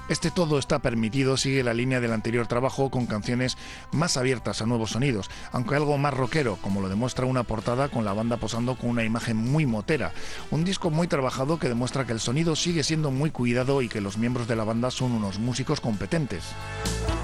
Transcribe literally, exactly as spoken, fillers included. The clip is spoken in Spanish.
Este Todo está permitido sigue la línea del anterior trabajo con canciones más abiertas a nuevos sonidos, aunque algo más rockero, como lo demuestra una portada con la banda posando con una imagen muy motera. Un disco muy trabajado que demuestra que el sonido sigue siendo muy cuidado y que los miembros de la banda son unos músicos competentes.